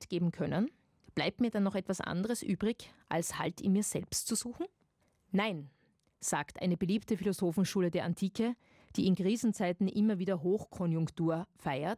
geben können? Bleibt mir dann noch etwas anderes übrig, als Halt in mir selbst zu suchen? Nein, sagt eine beliebte Philosophenschule der Antike, die in Krisenzeiten immer wieder Hochkonjunktur feiert.